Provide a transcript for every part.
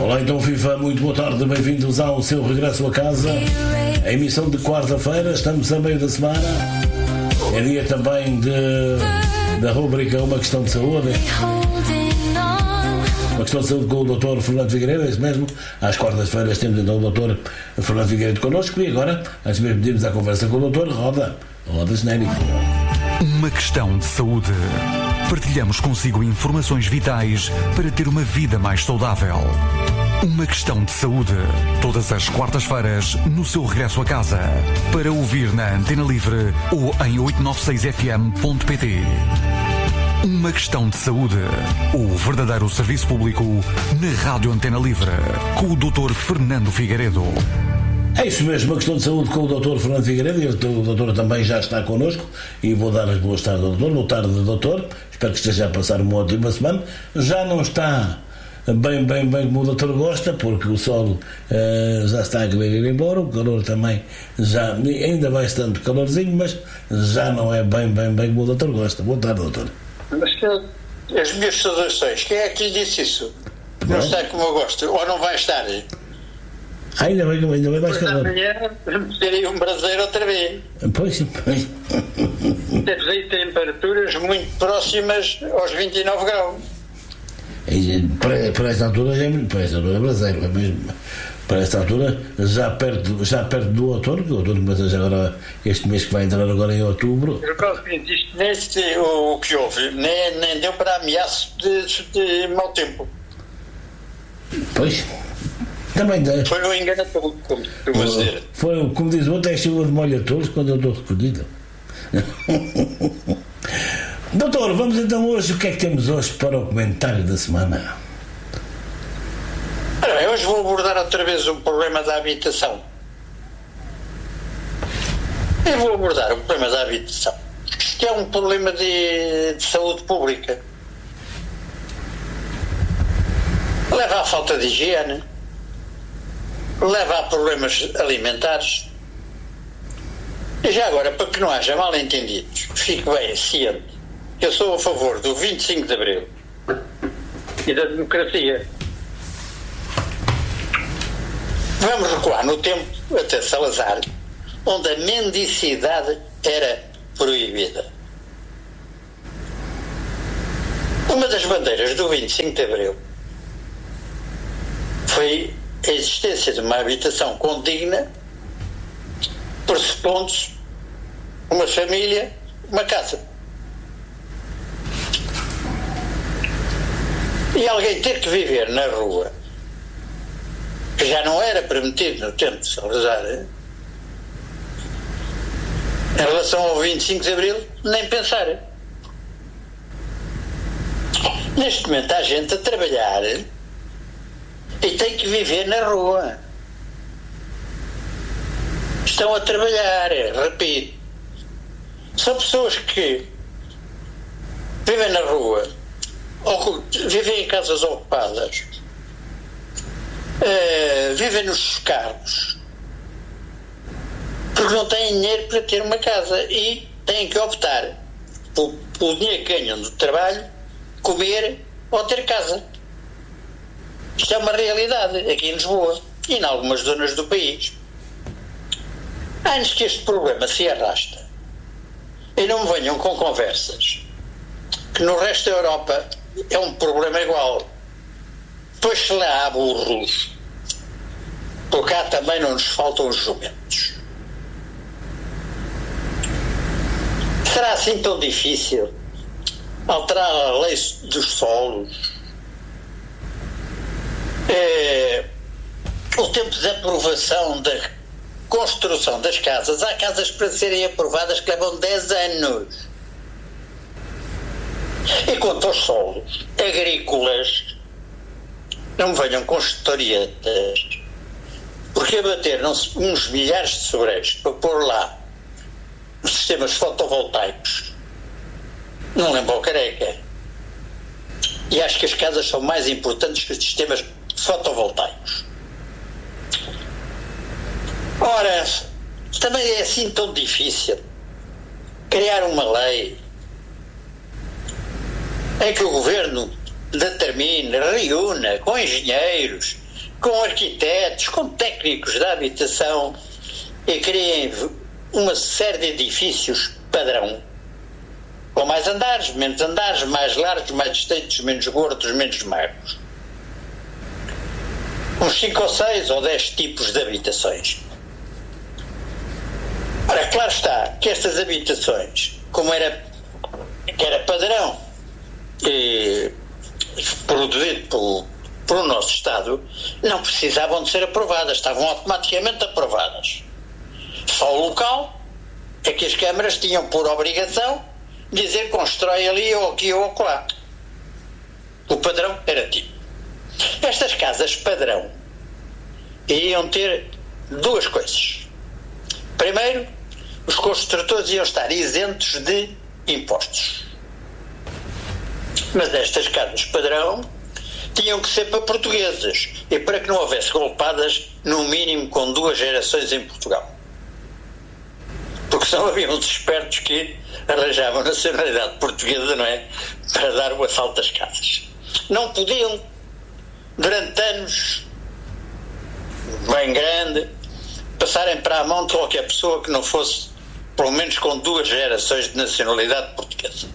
Olá, então FIFA, muito boa tarde, bem-vindos ao seu regresso a casa. A emissão de quarta-feira, estamos a meio da semana. É dia também da rubrica Uma Questão de Saúde. Uma Questão de Saúde com o Dr. Fernando Figueiredo, é isso mesmo. Às quartas-feiras temos então o Dr. Fernando Figueiredo connosco e agora, antes mesmo de irmos à conversa com o Dr. Roda genérico. Uma Questão de Saúde. Partilhamos consigo informações vitais para ter uma vida mais saudável. Uma Questão de Saúde. Todas as quartas-feiras, no seu regresso a casa. Para ouvir na Antena Livre ou em 896fm.pt. Uma Questão de Saúde. O verdadeiro serviço público na Rádio Antena Livre. Com o Dr. Fernando Figueiredo. É isso mesmo, Uma Questão de Saúde com o Dr. Fernando Figueiredo, e o doutor também já está connosco e vou dar as boas tardes ao doutor. Boa tarde, doutor. Espero que esteja a passar uma ótima semana. Já não está bem como o doutor gosta, porque o sol já está a querer ir embora, o calor também já, ainda vai estando calorzinho, mas já não é bem como o doutor gosta. Boa tarde, doutor. Mas as minhas saudações, quem é que lhe disse isso? Não está como eu gosto, ou não vai estar? Ainda bem mais calor. Amanhã vamos ter aí um braseiro outra vez. Pois. Temos aí temperaturas muito próximas aos 29 graus. Para esta altura é brasileiro, é mesmo. Para esta altura, já perto do outono, que o outono começa já agora, este mês que vai entrar agora em outubro. Isto o que houve, nem deu para ameaça de mau tempo. Pois. Também dá. Foi um engano todo, como costuma dizer. Foi, como diz o outro, é a chuva de molho a todos quando eu estou recolhido. Doutor, vamos então hoje, o que é que temos hoje para o comentário da semana? Hoje vou abordar outra vez o problema da habitação. Eu vou abordar o problema da habitação, que é um problema de saúde pública. Leva à falta de higiene, leva a problemas alimentares. E já agora, para que não haja mal-entendidos, fique bem ciente que eu sou a favor do 25 de Abril e da democracia. Vamos recuar no tempo até Salazar, onde a mendicidade era proibida. Uma das bandeiras do 25 de Abril foi a existência de uma habitação condigna, pressupondo-se uma família, uma casa. E alguém ter que viver na rua, que já não era permitido no tempo de Salazar, em relação ao 25 de Abril, nem pensar. Neste momento há gente a trabalhar e tem que viver na rua. Estão a trabalhar, repito. São pessoas que vivem na rua, ou vivem em casas ocupadas, vivem nos carros, porque não têm dinheiro para ter uma casa e têm que optar pelo dinheiro que ganham do trabalho, comer ou ter casa. Isto é uma realidade aqui em Lisboa e em algumas zonas do país. Há anos que este problema se arrasta. E não me venham com conversas que no resto da Europa é um problema igual. Pois se lá há burros, por cá também não nos faltam os jumentos. Será assim tão difícil alterar a lei dos solos? O tempo de aprovação da construção das casas, há casas para serem aprovadas que levam 10 anos. E quanto aos solos agrícolas, não me venham com historietas, porque abateram-se uns milhares de sobreiros para pôr lá os sistemas fotovoltaicos. Não lembro o careca. E acho que as casas são mais importantes que os sistemas fotovoltaicos. Ora, também é assim tão difícil criar uma lei em que o governo determine, reúna com engenheiros com arquitetos, com técnicos da habitação, e criem uma série de edifícios padrão, com mais andares, menos andares, mais largos, mais estreitos, menos gordos, menos magros. Uns 5 ou 6 ou 10 tipos de habitações. Ora, claro está que estas habitações, como era padrão produzido pelo nosso Estado, não precisavam de ser aprovadas, estavam automaticamente aprovadas. Só o local é que as câmaras tinham por obrigação dizer constrói ali ou aqui ou acolá. O padrão era tipo. Estas casas padrão iriam ter 2 coisas. Primeiro, os construtores iam estar isentos de impostos. Mas estas casas padrão tinham que ser para portugueses e para que não houvesse golpadas, no mínimo com 2 gerações em Portugal. Porque senão havia uns espertos que arranjavam nacionalidade portuguesa, não é? Para dar o assalto às casas. Não podiam, durante anos, bem grande, passarem para a mão de qualquer pessoa que não fosse, pelo menos com 2 gerações de nacionalidade portuguesa.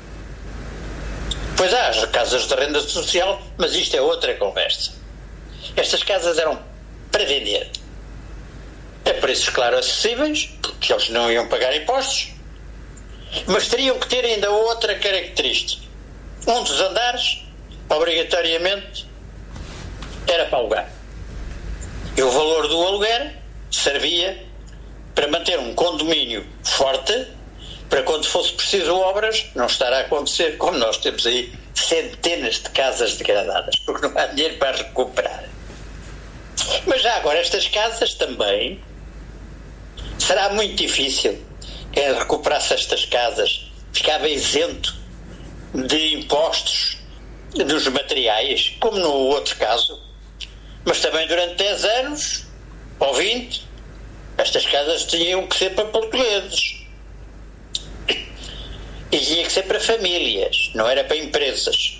Pois há as casas de renda social, mas isto é outra conversa. Estas casas eram para vender. A preços, claro, acessíveis, porque eles não iam pagar impostos, mas teriam que ter ainda outra característica. Um dos andares, obrigatoriamente, era para alugar. E o valor do aluguer servia para manter um condomínio forte, para quando fosse preciso obras, não estar a acontecer, como nós temos aí centenas de casas degradadas, porque não há dinheiro para recuperar. Mas já agora, estas casas também, será muito difícil quem recuperasse estas casas, ficava isento de impostos dos materiais, como no outro caso, mas também durante 10 anos, ou 20, estas casas tinham que ser para portugueses. E tinha que ser para famílias, não era para empresas.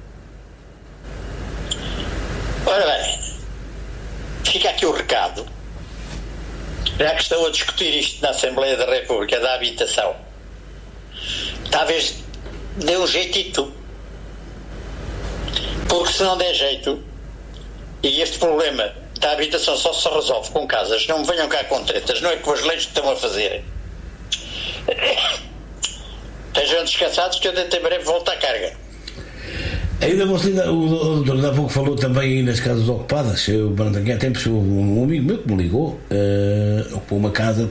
Ora bem, fica aqui o recado. Já que estão a discutir isto na Assembleia da República da Habitação, talvez dê um jeitito. Porque se não der jeito, e este problema da habitação só se resolve com casas, não me venham cá com tretas, não é com as leis que estão a fazer. Estejam descansados que eu dentro em breve volto à carga. Ainda você, o doutor há pouco falou também aí nas casas ocupadas. Há tempos um amigo meu que me ligou, ocupou uma casa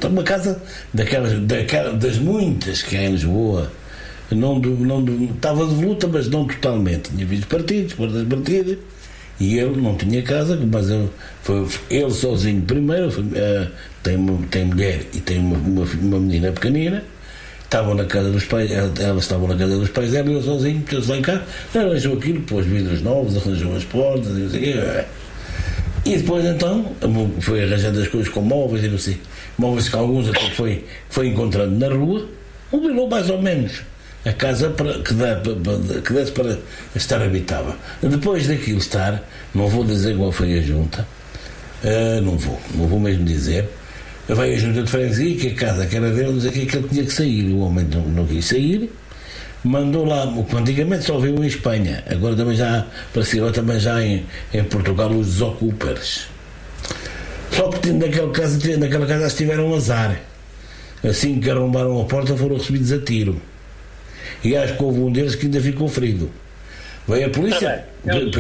das muitas que há em Lisboa. Estava de luta, mas não totalmente. Tinha visto partidos, portas partidas, e ele não tinha casa, mas ele sozinho primeiro, tem mulher e tem uma menina pequenina. Estavam na casa dos pais, elas estavam na casa dos pais dela, e eu sozinho, meteu-se lá em casa, arranjou aquilo, pôs vidros novos, arranjou as portas, e não sei o quê. E depois então foi arranjando as coisas com móveis, e não sei, móveis que alguns até foi encontrando na rua, mobilou mais ou menos a casa que desse para estar habitável. Depois daquilo estar, não vou dizer qual foi a junta, não vou mesmo dizer. Veio a junta de freguesia, que a casa que era dele, dizia que ele tinha que sair. O homem não quis sair, mandou lá, o que antigamente só veio em Espanha, agora também já apareceu também já em Portugal os desocupas. Só que naquela casa estiveram azar. Assim que arrombaram a porta, foram recebidos a tiro. E acho que houve um deles que ainda ficou ferido. Veio a polícia. Eu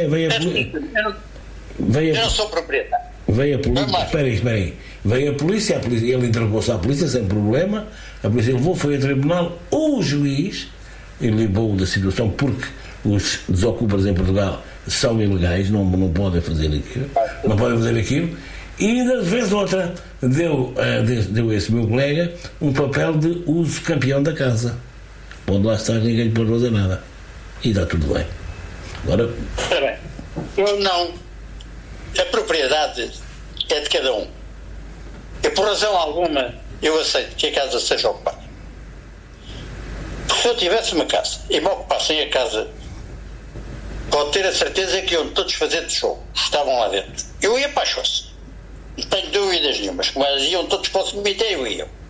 não sou proprietário. Veio a polícia, espera aí. Veio a polícia, ele entregou-se à polícia sem problema, a polícia levou, foi a tribunal, o juiz, ele levou da situação porque os desocupas em Portugal são ilegais, não podem fazer aquilo, e ainda de vez outra deu esse meu colega um papel de uso campeão da casa. Pode lá estar, ninguém lhe pode fazer nada. E está tudo bem. Agora. Está bem. Eu não. A propriedade é de cada um. E por razão alguma eu aceito que a casa seja ocupada. Porque se eu tivesse uma casa e me ocupassem a casa com pode ter a certeza que iam todos fazer de show. Estavam lá dentro. Eu ia para a choça. Não tenho dúvidas nenhumas. Mas iam todos para o cemitério e iam.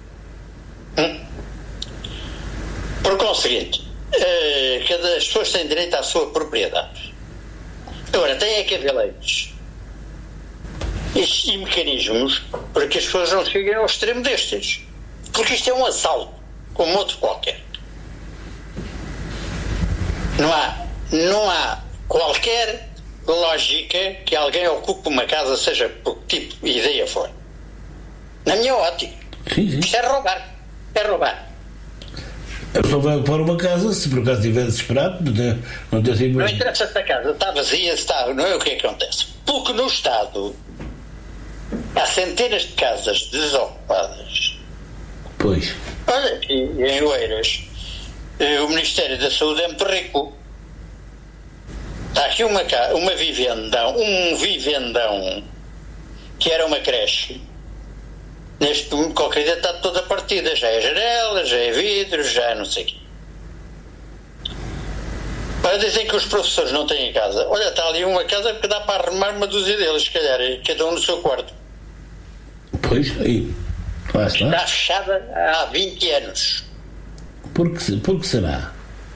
Por conseguinte, as pessoas têm direito à sua propriedade. Agora, tem que haver leis e mecanismos para que as pessoas não cheguem ao extremo destes. Porque isto é um assalto, como outro qualquer. Não há qualquer lógica que alguém ocupe uma casa, seja por que tipo de ideia for. Na minha ótica. Sim. Isto é roubar. É roubar. A pessoa vai ocupar uma casa, se por acaso estiver desesperado, não tem assim. Não interessa se a casa está vazia, não é o que acontece. Porque no Estado há centenas de casas desocupadas. Pois. Olha, aqui em Oeiras, o Ministério da Saúde é muito rico. Está aqui uma vivenda, um vivendão, que era uma creche. Neste momento, qualquer dia está toda partida. Já é janela, já é vidro, já é não sei o quê. Para dizem que os professores não têm casa. Olha, está ali uma casa que dá para arrumar uma dúzia deles, se calhar, cada um no seu quarto. Pois, aí. Está fechada há 20 anos. Por que será?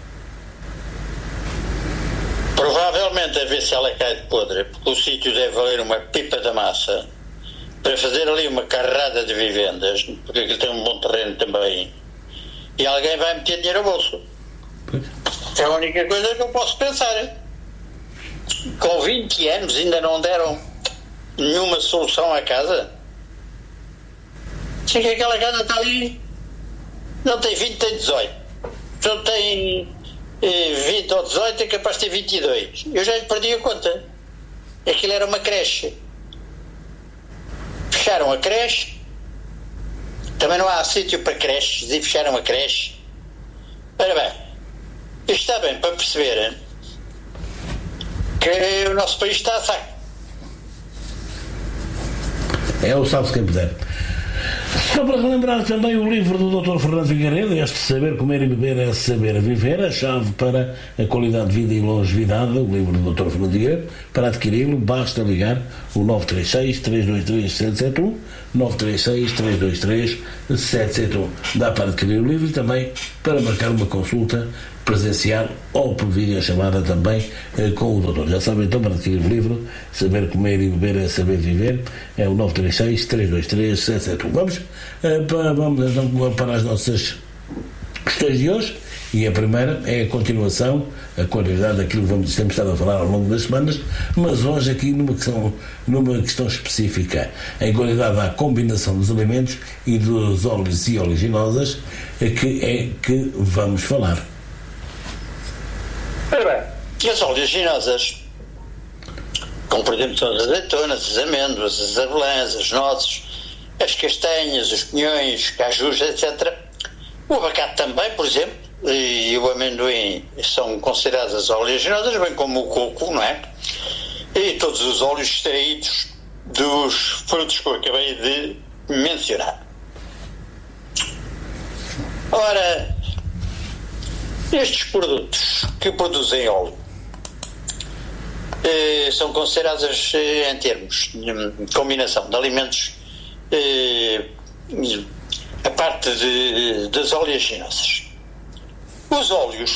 Provavelmente a ver se ela cai de podre, porque o sítio deve valer uma pipa da massa para fazer ali uma carrada de vivendas, porque aquilo tem um bom terreno também, e alguém vai meter dinheiro ao bolso. Pois. É a única coisa que eu posso pensar. Com 20 anos ainda não deram nenhuma solução à casa. Sim, que aquela casa está ali, não tem 20, tem 18. Não tem 20 ou 18, é capaz de ter 22. Eu já lhe perdi a conta. Aquilo era uma creche. Fecharam a creche. Também não há sítio para creches e fecharam a creche. Ora bem, isto está bem para perceber que o nosso país está a saco. É o salve quem puder. Só para relembrar também o livro do Dr. Fernando Figueiredo, este Saber Comer e Beber é Saber Viver, a chave para a qualidade de vida e longevidade, o livro do Dr. Fernando Figueiredo. Para adquiri-lo, basta ligar o 936-323-771, 936-323-771. Dá para adquirir o livro e também para marcar uma consulta presencial ou por videochamada também com o doutor. Já sabem então, para adquirir o livro Saber Comer e Beber é Saber Viver, é o 936-323-771. Vamos então para as nossas questões de hoje, e a primeira é a continuação, a qualidade daquilo que temos estado a falar ao longo das semanas, mas hoje aqui numa questão específica, em qualidade da combinação dos alimentos e dos óleos e oleaginosas, que vamos falar. Ora bem, as oleaginosas, como por exemplo são as azeitonas, as amêndoas, as avelãs, as nozes, as castanhas, os pinhões, cajus, etc. O abacate também, por exemplo, e o amendoim são consideradas oleaginosas, bem como o coco, não é? E todos os óleos extraídos dos frutos que eu acabei de mencionar. Ora, estes produtos que produzem óleo são considerados em termos de combinação de alimentos a parte das oleaginosas. Os óleos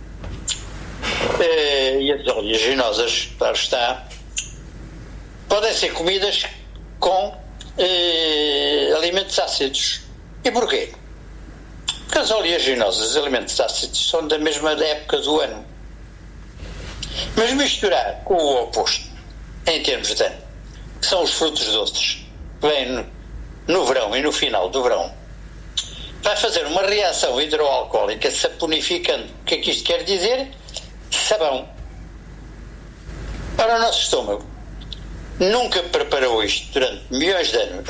e as oleaginosas, claro está, podem ser comidas com alimentos ácidos. E porquê? Porque as oleaginosas, os alimentos ácidos, são da mesma época do ano. Mas misturar com o oposto, em termos de ano, que são os frutos doces, que vêm no verão e no final do verão, vai fazer uma reação hidroalcoólica saponificando. O que é que isto quer dizer? Sabão. Para o nosso estômago nunca preparou isto durante milhões de anos,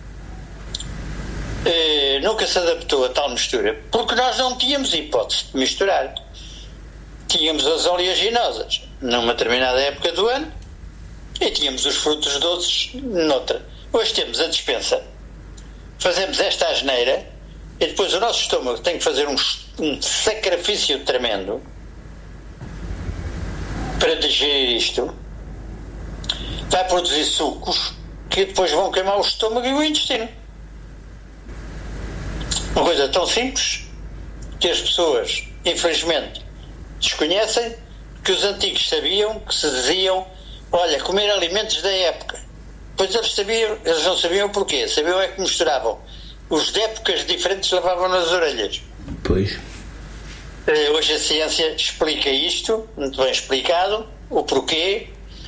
nunca se adaptou a tal mistura, porque nós não tínhamos hipótese de misturar. Tínhamos as oleaginosas numa determinada época do ano e tínhamos os frutos doces noutra. Hoje temos a dispensa, fazemos esta asneira e depois o nosso estômago tem que fazer um sacrifício tremendo para digerir isto, vai produzir sucos que depois vão queimar o estômago e o intestino. Uma coisa tão simples que as pessoas, infelizmente, desconhecem, que os antigos sabiam, que se diziam, olha, comer alimentos da época. Pois eles não sabiam porquê. Sabiam é que misturavam. Os de épocas diferentes levavam nas orelhas. Pois. Hoje a ciência explica isto, muito bem explicado, o porquê.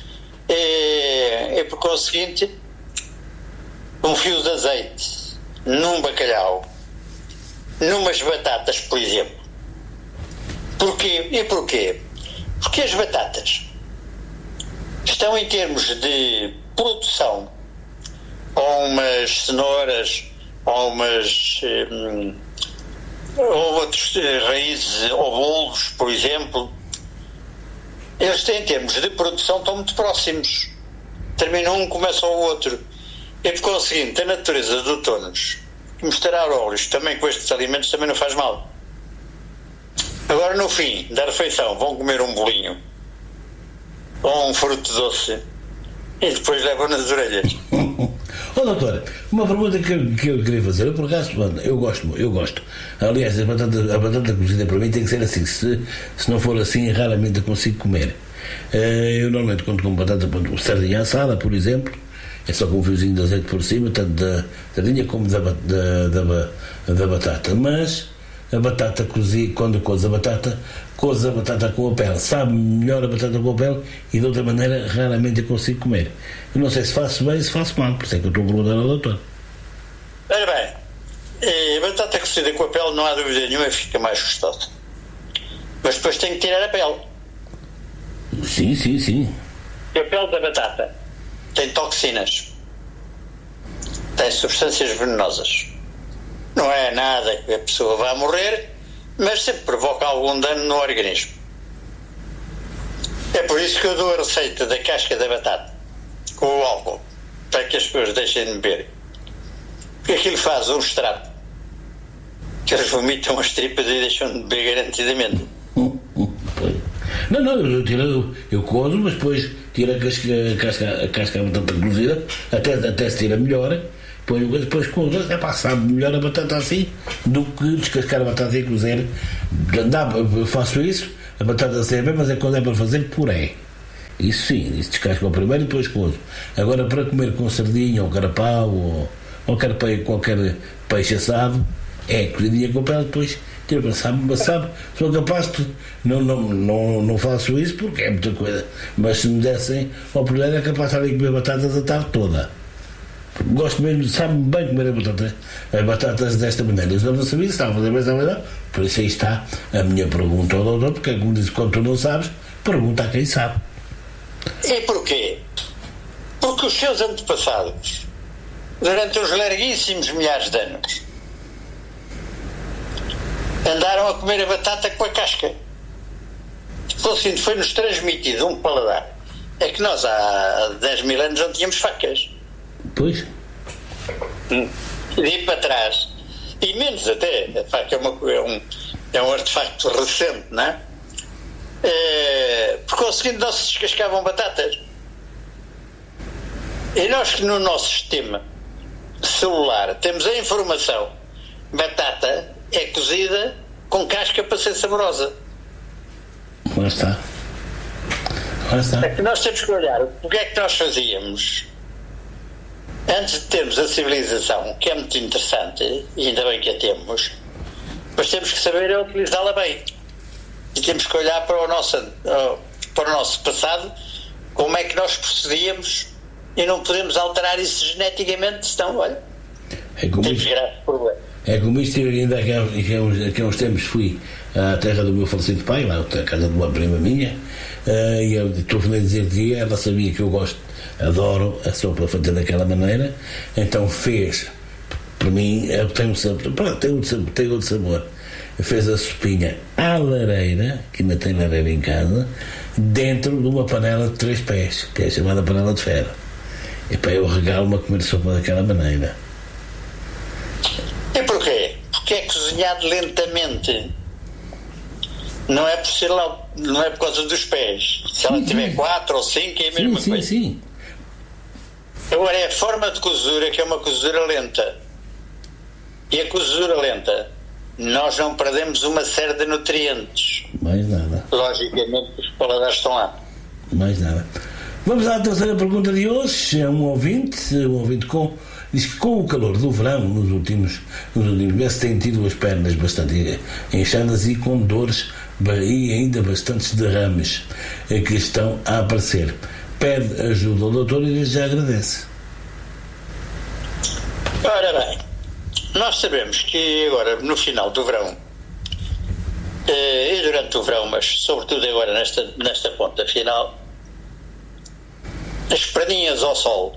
É porque é o seguinte: um fio de azeite num bacalhau, numas batatas, por exemplo. Porquê? E porquê? Porque as batatas estão, em termos de produção, ou umas cenouras, ou umas ou outros raízes ou bolos, por exemplo, eles têm, em termos de produção, estão muito próximos. Termina um, começa o outro. É porque é o seguinte: a natureza dotou-nos misturar óleos também com estes alimentos também não faz mal. Agora, no fim da refeição, vão comer um bolinho ou um fruto doce e depois levam nas orelhas. Doutor, uma pergunta que eu queria fazer. Eu, por acaso, eu gosto. Aliás, a batata cozida para mim tem que ser assim. Se não for assim, raramente eu consigo comer. Eu normalmente, quando como batata, sardinha assada, por exemplo, é só com um fiozinho de azeite por cima, tanto da sardinha como da batata. Mas a batata cozida, quando cozo a batata com a pele. Sabe melhor a batata com a pele e de outra maneira raramente eu consigo comer. Eu não sei se faço bem, se faço mal, por isso é que eu estou a perguntar ao doutor. Ora bem, a batata cozida com a pele, não há dúvida nenhuma, fica mais gostosa. Mas depois tem que tirar a pele. Sim. A pele da batata tem toxinas, tem substâncias venenosas. Não é nada que a pessoa vá morrer, mas sempre provoca algum dano no organismo. É por isso que eu dou a receita da casca da batata com o álcool, para que as pessoas deixem de beber. Porque aquilo faz um extrato que eles vomitam as tripas e deixam de beber garantidamente. Não, eu cozo, mas depois tiro a casca da batata cozida, até se tira melhor. Depois cozo, sabe melhor a batata assim do que descascar a batata e cozer. Eu faço isso, a batata sai bem, mas é quando é para fazer puré. Isso sim, isso descasco primeiro e depois cozo. Agora, para comer com sardinha ou carapau ou qualquer peixe assado, é cozidinha com pele, depois tiro para sabe, sou capaz de não faço isso porque é muita coisa, mas se me dessem a oportunidade é capaz de estar ali a comer batatas a tarde toda. Gosto mesmo, sabe-me bem comer as batatas desta maneira. Eu não sabia se estava a fazer bem essa maneira. Por isso aí está a minha pergunta ao doutor, porque é como diz, quando tu não sabes, pergunta a quem sabe. E porquê? Porque os seus antepassados, durante uns larguíssimos milhares de anos, andaram a comer a batata com a casca. Assim, foi-nos transmitido um paladar. É que nós há 10 mil anos não tínhamos facas. Pois. De para trás. E menos até. A faca é um artefacto recente, não é? Porque ao seguinte, não se descascavam batatas. E nós, que no nosso sistema celular temos a informação: batata é cozida com casca para ser saborosa. Lá está. É que nós temos que olhar o que é que nós fazíamos antes de termos a civilização, que é muito interessante, e ainda bem que a temos, mas temos que saber utilizá-la bem. E temos que olhar para o nosso passado, como é que nós procedíamos, e não podemos alterar isso geneticamente, senão, olha, temos graves problemas. É como isto, eu ainda aqui há uns tempos fui à terra do meu falecido pai, lá à casa de uma prima minha, e eu estou a dizer que ela sabia que eu adoro a sopa feita daquela maneira, então fez, para mim, tem outro sabor, fez a sopinha à lareira, que ainda tem lareira em casa, dentro de uma panela de 3 pés, que é chamada panela de ferro. E para eu regalo-me a comer sopa daquela maneira. E porquê? Porque é cozinhado lentamente. Não é por ser não é por causa dos pés. Se ela tiver 4 ou 5 é a mesma coisa. Sim. Agora é a forma de cozedura, que é uma cozedura lenta. E a cozedura lenta, nós não perdemos uma série de nutrientes. Mais nada. Logicamente os paladares estão lá. Mais nada. Vamos à terceira pergunta de hoje. É um ouvinte diz que com o calor do verão nos últimos meses tem tido as pernas bastante inchadas e com dores e ainda bastantes derrames que estão a aparecer. Pede ajuda ao doutor e desde já agradece. Ora bem, nós sabemos que agora no final do verão e durante o verão, mas sobretudo agora nesta ponta final, as perninhas ao sol,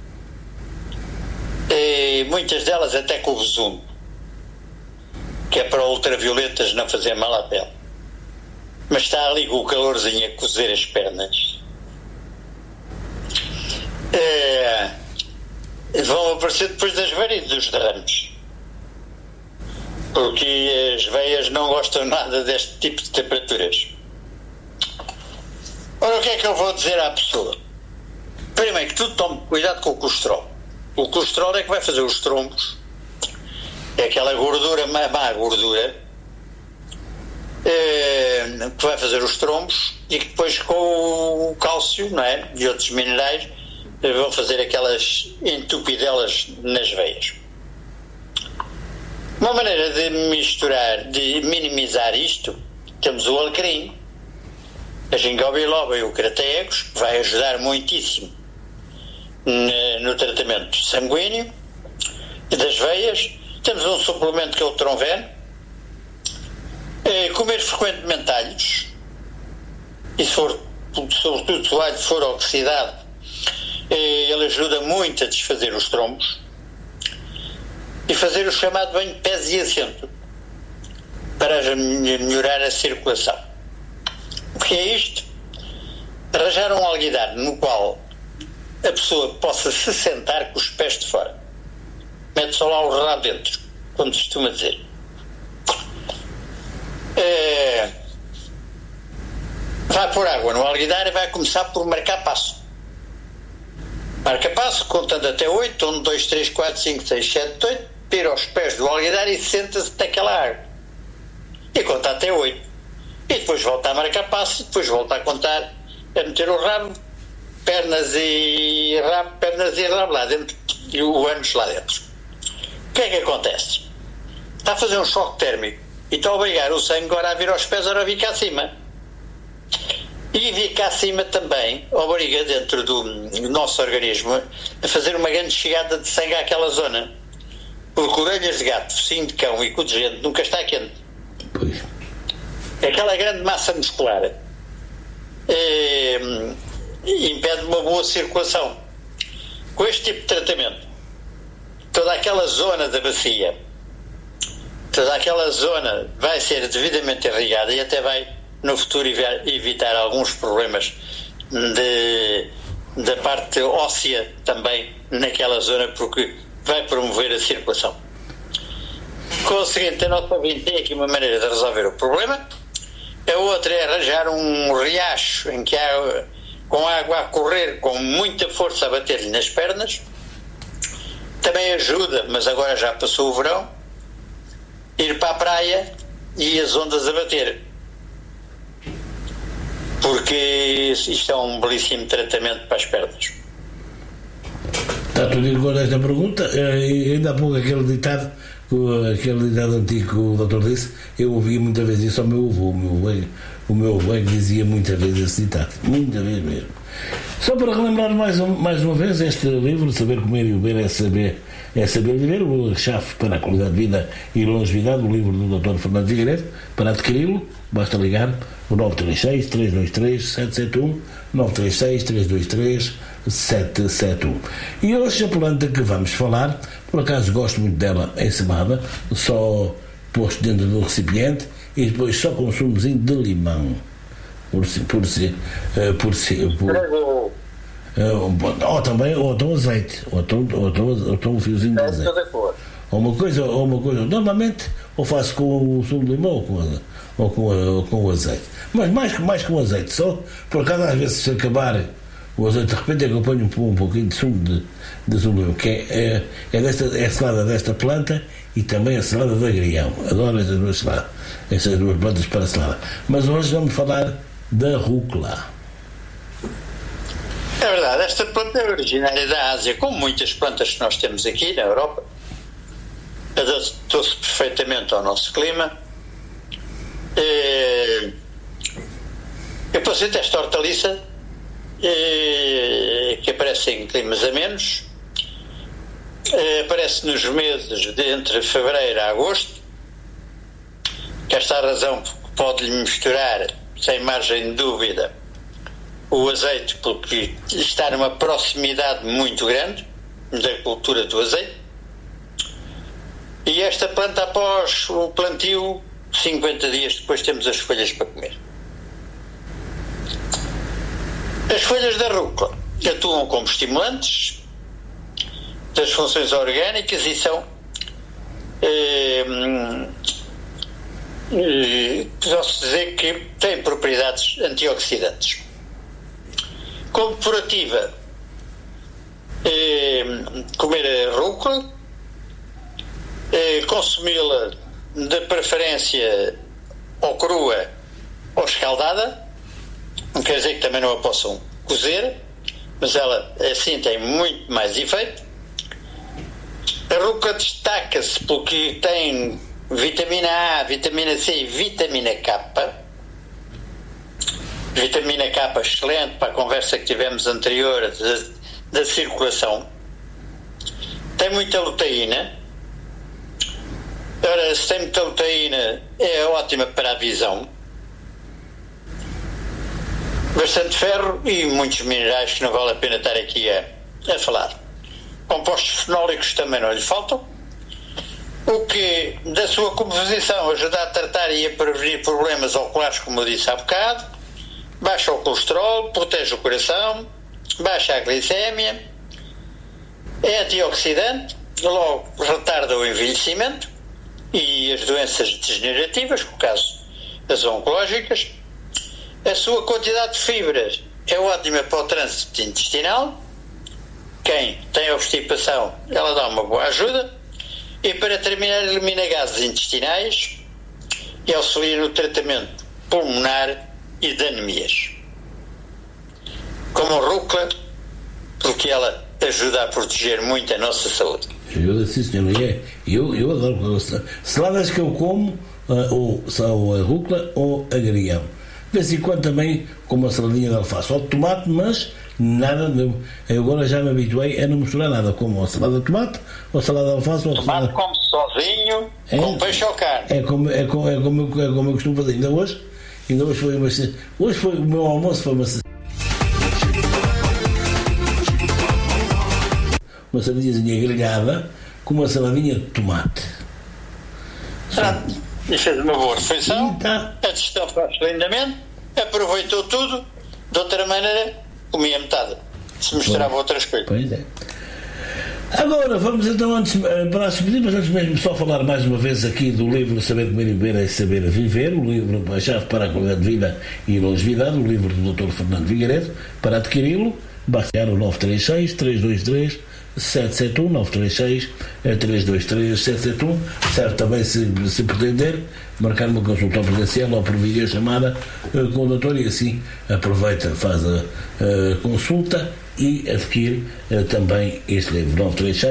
e muitas delas até com o besume, que é para ultravioletas não fazer mal à pele, mas está ali com o calorzinho a cozer as pernas, vão aparecer depois das varizes, dos derrames, porque as veias não gostam nada deste tipo de temperaturas. Ora, o que é que eu vou dizer à pessoa? Primeiro que tudo, tome cuidado com o colesterol. O colesterol é que vai fazer os trombos, é aquela gordura, má gordura, que vai fazer os trombos e que depois com o cálcio, não é, e outros minerais vão fazer aquelas entupidelas nas veias. Uma maneira de minimizar isto, temos o alecrim, a ginkgo biloba e o crateegos, que vai ajudar muitíssimo no tratamento sanguíneo e das veias. Temos um suplemento que é o tronveno. Comer frequentemente alhos, e sobretudo se o alho for oxidado, ele ajuda muito a desfazer os trombos. E fazer o chamado banho de pés e assento para melhorar a circulação. O que é isto? Arranjar um alguidar no qual a pessoa possa se sentar com os pés de fora. Mete só lá o rabo dentro, como se costuma dizer. Vai pôr água no alguidar e vai começar por marcar passo. Marca passo, contando até 8, 1, 2, 3, 4, 5, 6, 7, 8, tira os pés do alguidar e senta-se naquela água. E conta até 8. E depois volta a marcar passo, e depois volta a contar, a meter o rabo, pernas e rabo lá dentro, e o ânus lá dentro. O que é que acontece? Está a fazer um choque térmico e está a obrigar o sangue agora a vir aos pés, agora a vir cá acima. E vir cá acima também obriga dentro do nosso organismo a fazer uma grande chegada de sangue àquela zona. Porque orelhas de gato, focinho de cão e cu de gente nunca está quente. Pois. Aquela grande massa muscular impede uma boa circulação. Com este tipo de tratamento, toda aquela zona da bacia, toda aquela zona vai ser devidamente irrigada e até vai no futuro evitar alguns problemas da parte óssea também naquela zona, porque vai promover a circulação. Com o seguinte, a nossa ouvinte tem aqui uma maneira de resolver o problema. A outra é arranjar um riacho em que há, com água a correr com muita força a bater-lhe nas pernas. Também ajuda, mas agora já passou o verão, ir para a praia e as ondas a bater. Porque isto é um belíssimo tratamento para as pernas. Está tudo em cor esta pergunta. Ainda há pouco aquele ditado antigo que o doutor disse, eu ouvia muitas vezes isso ao meu avô. O meu avô dizia muitas vezes esse ditado, muitas vezes mesmo. Só para relembrar mais uma vez, este livro, Saber Comer e Beber é saber viver, o chave para a qualidade de vida e longevidade, o livro do Dr. Fernando Figueiredo. Para adquiri-lo, basta ligar o 936-323-771, 936-323-771. E hoje a planta que vamos falar, por acaso gosto muito dela, é cevada, só posto dentro do recipiente e depois só consumozinho de limão. Ou também azeite, ou um fiozinho de azeite. Ou uma coisa, normalmente ou faço com o sumo de limão ou com o azeite. Mas mais com o azeite, só por acaso às vezes se acabar o azeite de repente eu ponho um pouquinho de sumo de sumo de limão, que é a salada desta planta e também a salada de agrião. Adoro estas duas plantas para a salada. Mas hoje vamos falar da rúcula. É verdade, esta planta é originária da Ásia, como muitas plantas que nós temos aqui na Europa. Adaptou-se perfeitamente ao nosso clima. Eu posso dizer esta hortaliça que aparece em climas amenos, aparece nos meses de entre fevereiro a agosto, que esta razão pode-lhe misturar, sem margem de dúvida, o azeite, porque está numa proximidade muito grande da cultura do azeite. E esta planta, após o plantio, 50 dias depois temos as folhas para comer. As folhas da rúcula atuam como estimulantes das funções orgânicas e são posso dizer que têm propriedades antioxidantes. Como curativa, comer a rúcula, consumi-la de preferência ou crua ou escaldada, não quer dizer que também não a possam cozer, mas ela assim tem muito mais efeito. A rúcula destaca-se porque tem vitamina A, vitamina C e vitamina K. Vitamina K excelente para a conversa que tivemos anterior da circulação. Tem muita luteína. Ora, se tem muita luteína, é ótima para a visão. Bastante ferro e muitos minerais que não vale a pena estar aqui a falar. Compostos fenólicos também não lhe faltam, o que da sua composição ajuda a tratar e a prevenir problemas oculares, como eu disse há bocado, baixa o colesterol, protege o coração, baixa a glicémia, é antioxidante, logo retarda o envelhecimento e as doenças degenerativas, no caso das oncológicas. A sua quantidade de fibras é ótima para o trânsito intestinal. Quem tem obstipação, ela dá uma boa ajuda. E para terminar, elimina gases intestinais e auxilia no tratamento pulmonar e de anemias. Como a rúcula, porque ela ajuda a proteger muito a nossa saúde. Ajuda, sim, senhor. Eu adoro saladas que eu como, ou são a rúcula ou agrião. De vez em quando também como uma saladinha de alface ou de tomate, mas nada, eu agora já me habituei a não misturar nada, como a salada de tomate ou salada de alface ou tomate come sozinho, com peixe ou carne. É como eu costumo fazer. Ainda hoje foi o meu almoço, foi uma saladinha grelhada com uma saladinha de tomate. E fez uma boa refeição, a digestão faz lindamente, aproveitou tudo, de outra maneira comia metade, se misturava outras coisas. Pois é. Agora vamos então, antes mesmo só falar mais uma vez aqui do livro Saber Comer e Beber é Saber Viver, o livro A Chave para a Qualidade de Vida e Longevidade, o livro do Dr. Fernando Figueiredo. Para adquiri-lo, basta ligar o 936-323-771, 936-323-771. Serve também, se pretender, marcar uma consulta presencial ou por videochamada com o doutor, e assim aproveita, faz a consulta e adquire também este livro,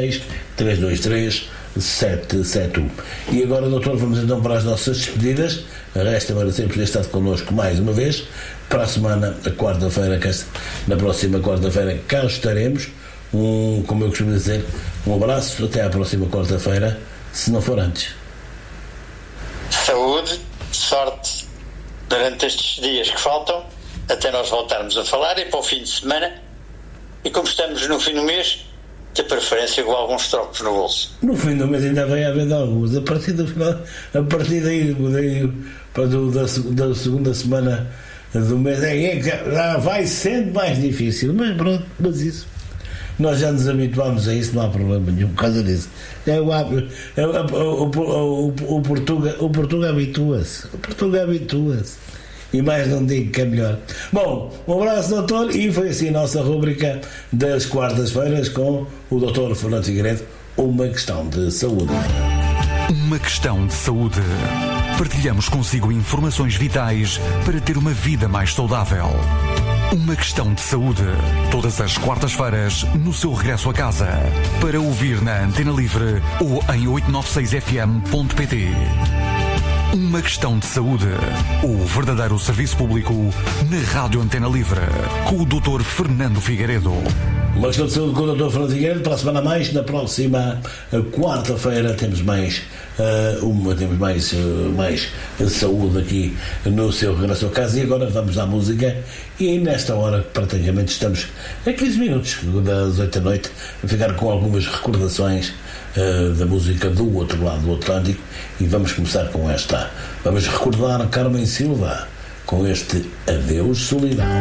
936-323-771. E agora, doutor, vamos então para as nossas despedidas. Resta-me agradecer por ter estado connosco mais uma vez. Para a semana, na próxima quarta-feira, cá estaremos. Como eu costumo dizer, um abraço, até à próxima quarta-feira, se não for antes. Saúde, sorte durante estes dias que faltam, até nós voltarmos a falar, e para o fim de semana, e como estamos no fim do mês, de preferência com alguns trocos no bolso. No fim do mês ainda vai haver alguns, a partir daí da segunda semana do mês já vai sendo mais difícil, mas pronto, mas isso nós já nos habituámos a isso, não há problema nenhum por causa disso. O Portugal habitua-se. O Portugal habitua-se. E mais não digo que é melhor. Bom, um abraço, doutor, e foi assim a nossa rúbrica das quartas-feiras com o doutor Fernando Figueiredo, uma questão de saúde. Uma questão de saúde. Partilhamos consigo informações vitais para ter uma vida mais saudável. Uma questão de saúde. Todas as quartas-feiras, no seu regresso a casa. Para ouvir na Antena Livre ou em 896fm.pt. Uma questão de saúde. O verdadeiro serviço público na Rádio Antena Livre. Com o Dr. Fernando Figueiredo. Uma questão de saúde com o Dr. Fernando Figueiredo. Para a semana a mais, na próxima quarta-feira, temos mais saúde aqui no seu regresso a casa. E agora vamos à música. E nesta hora, praticamente, estamos a 15 minutos das 8 da noite a ficar com algumas recordações da música do outro lado do Atlântico, e vamos começar com esta. Vamos recordar a Carmen Silva com este Adeus Solidão.